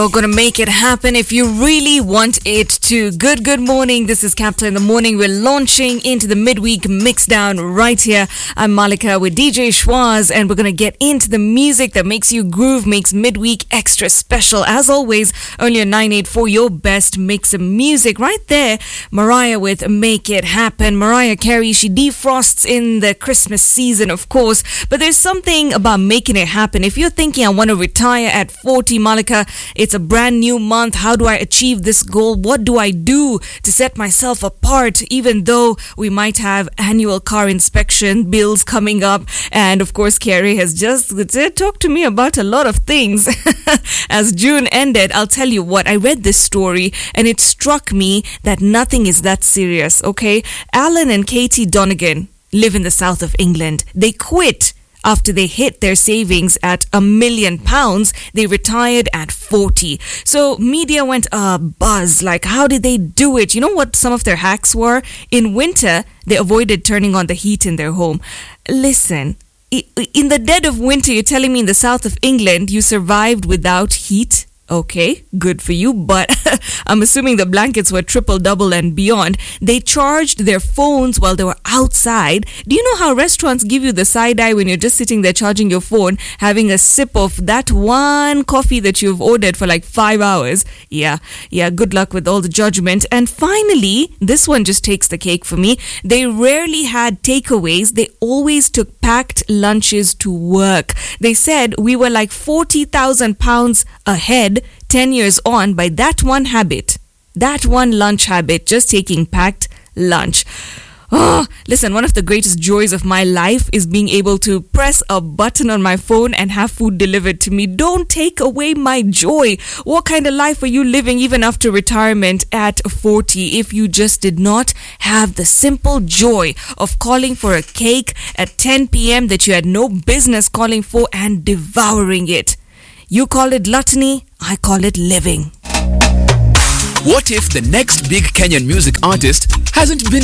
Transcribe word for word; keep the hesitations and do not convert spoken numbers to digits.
We're gonna make it happen if you really want it to. Good, good morning. This is Captain in the Morning. We're launching into the midweek mixdown right here. I'm Malika with D J Schwaz, and we're gonna get into the music that makes you groove, makes midweek extra special. As always, only on nine eighty-four, your best mix of music. Right there, Mariah with Make It Happen. Mariah Carey, she defrosts in the Christmas season, of course, but there's something about making it happen. If you're thinking, I want to retire at forty, Malika, it's a brand new month. How do I achieve this goal? What do I do to set myself apart, even though we might have annual car inspection bills coming up? And of course, Carrie has just talked to me about a lot of things. As June ended, I'll tell you what, I read this story and it struck me that nothing is that serious, okay? Alan and Katie Donegan live in the south of England. They quit after they hit their savings at a million pounds. They retired at forty. So media went uh, buzz, like how did they do it? You know what some of their hacks were? In winter, they avoided turning on the heat in their home. Listen, in the dead of winter, you're telling me in the south of England, you survived without heat? Okay, good for you, but I'm assuming the blankets were triple, double, and beyond. They charged their phones while they were outside. Do you know how restaurants give you the side eye when you're just sitting there charging your phone, having a sip of that one coffee that you've ordered for like five hours? Yeah, yeah, good luck with all the judgment. And finally, this one just takes the cake for me. They rarely had takeaways. They always took packed lunches to work. They said we were like forty thousand pounds ahead ten years on by that one habit, that one lunch habit, just taking packed lunch. Oh, listen, one of the greatest joys of my life is being able to press a button on my phone and have food delivered to me. Don't take away my joy. What kind of life are you living even after retirement at forty if you just did not have the simple joy of calling for a cake at ten p.m. that you had no business calling for and devouring it? You call it gluttony, I call it living. What if the next big Kenyan music artist hasn't been